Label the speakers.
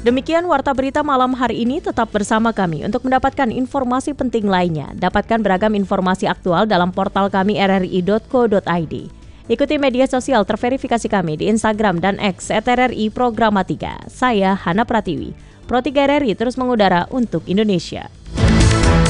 Speaker 1: Demikian Warta Berita malam hari ini, tetap bersama kami untuk mendapatkan informasi penting lainnya. Dapatkan beragam informasi aktual dalam portal kami rri.co.id. Ikuti media sosial terverifikasi kami di Instagram dan X @RRI Programa 3. Saya Hana Pratiwi. Pro 3 RRI terus mengudara untuk Indonesia.